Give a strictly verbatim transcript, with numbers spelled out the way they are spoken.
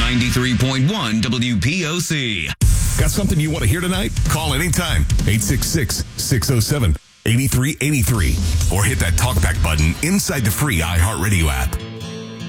ninety-three point one W P O C. Got something you want to hear tonight? Call anytime. eight six six, six oh seven, eight three eight three. Or hit that talkback button inside the free iHeartRadio app.